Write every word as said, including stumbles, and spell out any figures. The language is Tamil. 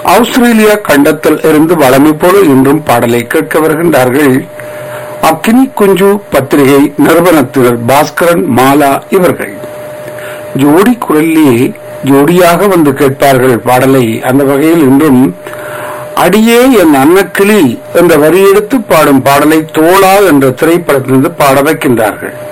ஆஸ்திரேலியா கண்டத்தில் இருந்து வளமை போல இன்றும் பாடலை கேட்க வருகின்றார்கள். அக்கினி குஞ்சு பத்திரிகை நிறுவனத்தினர் பாஸ்கரன் மாலா இவர்கள். ஜோடி குரலிலே ஜோடியாக வந்து கேட்பார்கள் பாடலை. அந்த வகையில் இன்றும் அடியே என் அன்னக்கிளி என்ற வரியெடுத்து பாடும் பாடலை தோளா என்ற திரைப்படத்திலிருந்து பாட வைக்கின்றார்கள்.